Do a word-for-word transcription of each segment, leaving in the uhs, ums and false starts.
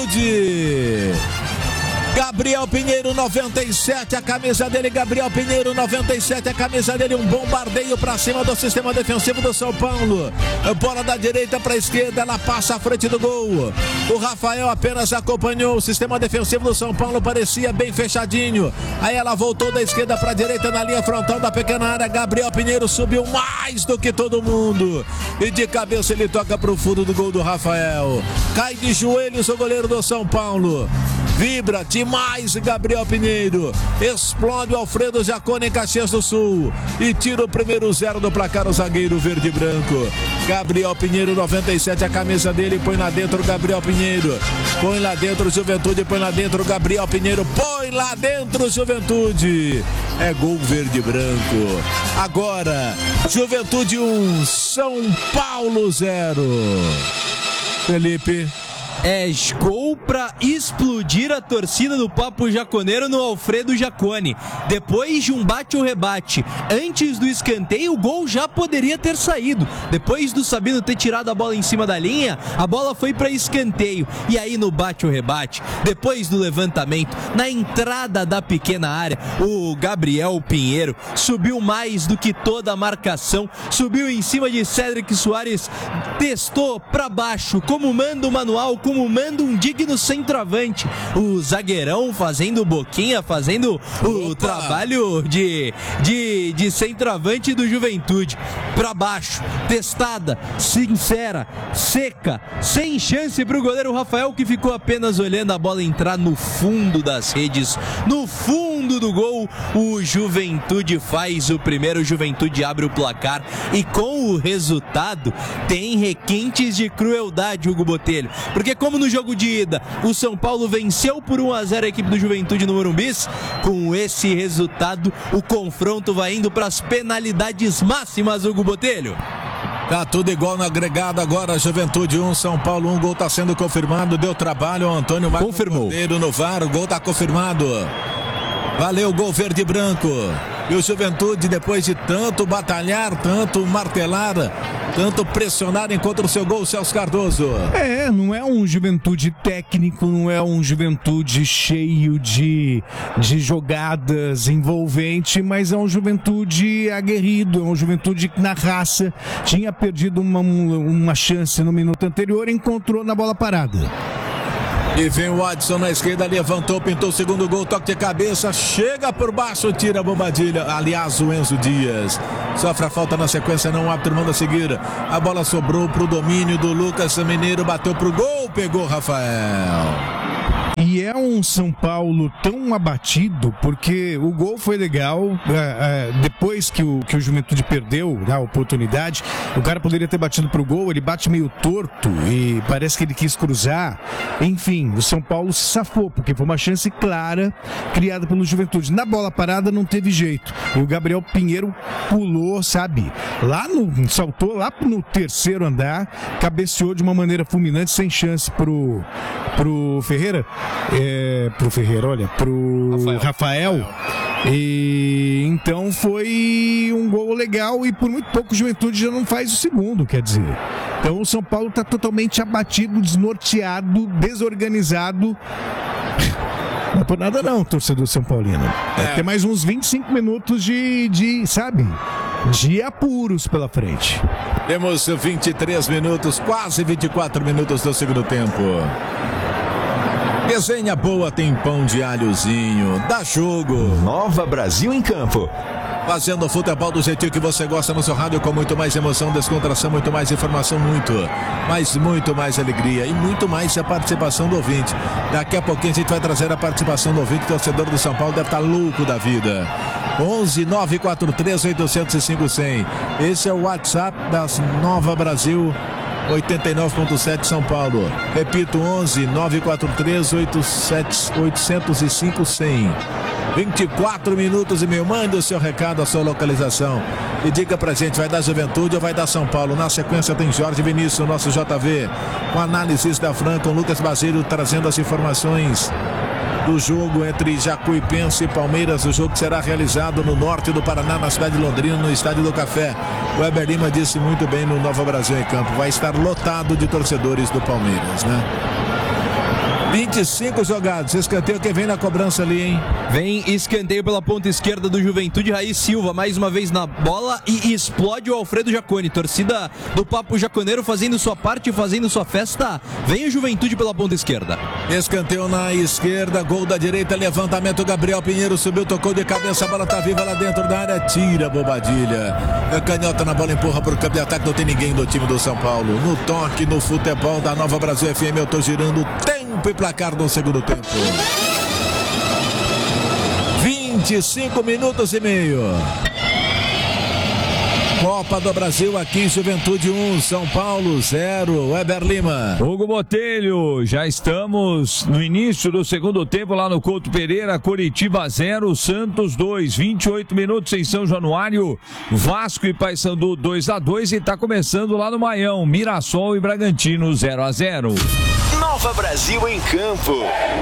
Juventude. Gabriel Pinheiro, noventa e sete, a camisa dele, Gabriel Pinheiro, noventa e sete, a camisa dele, um bombardeio pra cima do sistema defensivo do São Paulo. Bola da direita pra esquerda, ela passa à frente do gol. O Rafael apenas acompanhou, o sistema defensivo do São Paulo parecia bem fechadinho. Aí ela voltou da esquerda pra direita na linha frontal da pequena área. Gabriel Pinheiro subiu mais do que todo mundo. E de cabeça ele toca pro fundo do gol do Rafael. Cai de joelhos o goleiro do São Paulo. Vibra demais Gabriel Pinheiro. Explode o Alfredo Jacone em Caxias do Sul. E tira o primeiro zero do placar o zagueiro verde e branco. Gabriel Pinheiro, noventa e sete, a camisa dele. Põe lá dentro Gabriel Pinheiro. Põe lá dentro Juventude. Põe lá dentro Gabriel Pinheiro. Põe lá dentro Juventude. É gol verde e branco. Agora, Juventude um, São Paulo zero. Felipe. É gol pra explodir a torcida do Papo Jaconeiro no Alfredo Jacone. Depois de um bate ou rebate, antes do escanteio, o gol já poderia ter saído. Depois do Sabino ter tirado a bola em cima da linha, a bola foi pra escanteio. E aí no bate ou rebate, depois do levantamento, na entrada da pequena área, o Gabriel Pinheiro subiu mais do que toda a marcação, subiu em cima de Cédric Soares, testou pra baixo, como manda o manual, como manda um digno centroavante. O zagueirão fazendo boquinha, fazendo o Opa. trabalho de, de, de centroavante do Juventude. Pra baixo, testada, sincera, seca, sem chance pro goleiro Rafael, que ficou apenas olhando a bola entrar no fundo das redes, no fundo do gol. O Juventude faz o primeiro, o Juventude abre o placar e com o resultado tem requintes de crueldade, Hugo Botelho, porque como no jogo de ida o São Paulo venceu por um a zero a equipe do Juventude no Morumbi, com esse resultado o confronto vai indo para as penalidades máximas, Hugo Botelho. Tá tudo igual no agregado agora. Juventude um, São Paulo um. Gol tá sendo confirmado. Deu trabalho ao Antônio Marcos Cordeiro no V A R. O gol tá confirmado. Valeu, gol verde e branco. E o Juventude, depois de tanto batalhar, tanto martelar, tanto pressionar contra o seu gol, Celso Cardoso. É, não é um Juventude técnico, não é um Juventude cheio de, de jogadas envolvente, mas é um Juventude aguerrido, é um Juventude que na raça tinha perdido uma, uma chance no minuto anterior e encontrou na bola parada. E vem o Adson na esquerda, levantou, pintou o segundo gol, toque de cabeça, chega por baixo, tira a bombadilha. Aliás, o Enzo Dias sofre a falta na sequência, não, o árbitro manda seguir. A bola sobrou pro domínio do Lucas Mineiro, bateu pro gol, pegou Rafael. E é um São Paulo tão abatido, porque o gol foi legal, é, é, depois que o, que o Juventude perdeu a oportunidade, o cara poderia ter batido pro gol, ele bate meio torto e parece que ele quis cruzar. Enfim, o São Paulo se safou, porque foi uma chance clara criada pelo Juventude. Na bola parada não teve jeito. E o Gabriel Pinheiro pulou, sabe, lá no, saltou lá no terceiro andar, cabeceou de uma maneira fulminante, sem chance pro, pro Ferreira. É, pro Ferreira, olha, pro Rafael. Rafael. E então foi um gol legal e por muito pouco o Juventude já não faz o segundo, quer dizer. Então o São Paulo está totalmente abatido, desnorteado, desorganizado. Não é por nada não, torcedor São Paulino. Vai é. ter mais uns vinte e cinco minutos de, de, sabe, de apuros pela frente. Temos vinte e três minutos, quase vinte e quatro minutos do segundo tempo. Resenha boa, tem pão de alhozinho, dá jogo. Nova Brasil em campo. Fazendo o futebol do jeitinho que você gosta no seu rádio, com muito mais emoção, descontração, muito mais informação, muito, mas muito mais alegria e muito mais a participação do ouvinte. Daqui a pouquinho a gente vai trazer a participação do ouvinte, torcedor do São Paulo deve estar louco da vida. onze nove quatro três oito zero cinco zero zero. Esse é o WhatsApp das Nova Brasil oitenta e nove ponto sete São Paulo. Repito, onze nove quatro três oito sete oito zero cinco zero zero. vinte e quatro minutos e meio. Manda o seu recado, a sua localização e diga pra gente, vai dar Juventude ou vai dar São Paulo? Na sequência tem Jorge Vinícius, nosso J V, com análises da Fran, com Lucas Basílio trazendo as informações do jogo entre Jacuipense e Palmeiras, o jogo que será realizado no norte do Paraná, na cidade de Londrina, no Estádio do Café. O Weber Lima disse muito bem no Nova Brasil em Campo, vai estar lotado de torcedores do Palmeiras, né? vinte e cinco jogados. Escanteio, quem vem na cobrança ali, hein? Vem escanteio pela ponta esquerda do Juventude. Raí Silva mais uma vez na bola e explode o Alfredo Jaconi. Torcida do Papo Jaconeiro fazendo sua parte, fazendo sua festa. Vem o Juventude pela ponta esquerda. Escanteio na esquerda, gol da direita, levantamento. Gabriel Pinheiro subiu, tocou de cabeça, a bola tá viva lá dentro da área, tira Bobadilha. A canhota na bola, empurra pro campo de ataque, não tem ninguém do time do São Paulo. No toque, no futebol da Nova Brasil F M, eu tô girando tempo e placar no segundo tempo. vinte e cinco minutos e meio. Copa do Brasil aqui, Juventude um, São Paulo zero. Weber Lima. Hugo Botelho, já estamos no início do segundo tempo lá no Couto Pereira. Coritiba zero, Santos dois. vinte e oito minutos em São Januário. Vasco e Paysandu dois a dois. E tá começando lá no Maião. Mirassol e Bragantino zero a zero. Nova Brasil em campo.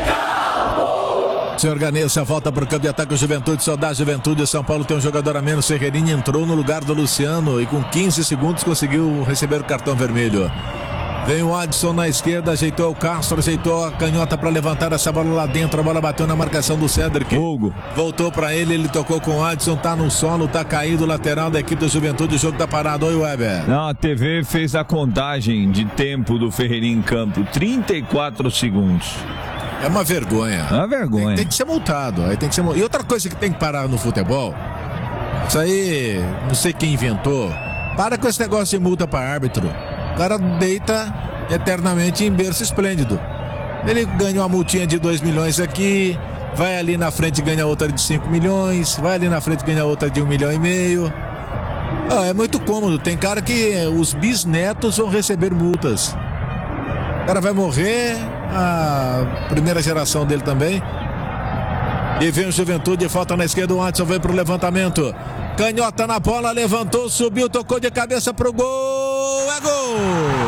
Se organiza, volta para o campo de ataque, o Juventude, saudade Juventude, São Paulo tem um jogador a menos, Ferreirinha entrou no lugar do Luciano e com quinze segundos conseguiu receber o cartão vermelho. Vem o Adson na esquerda, ajeitou o Castro, ajeitou a canhota para levantar essa bola lá dentro, a bola bateu na marcação do Cedric. Hugo. Voltou para ele, ele tocou com o Adson, tá no solo, tá caído, lateral da equipe do Juventude, o jogo tá parado. Oi, Weber. Não, a T V fez a contagem de tempo do Ferreirinha em campo, trinta e quatro segundos. É uma vergonha. É uma vergonha. Tem, tem que ser multado. Aí tem que ser multado. E outra coisa que tem que parar no futebol, isso aí, não sei quem inventou, para com esse negócio de multa para árbitro. O cara deita eternamente em berço esplêndido. Ele ganha uma multinha de dois milhões aqui, vai ali na frente e ganha outra de cinco milhões, vai ali na frente e ganha outra de um milhão e meio. Ah, é muito cômodo. Tem cara que os bisnetos vão receber multas. O cara vai morrer, a primeira geração dele também. E vem o Juventude, falta na esquerda, o Adson vem pro levantamento. Canhota na bola, levantou, subiu, tocou de cabeça pro gol. É gol!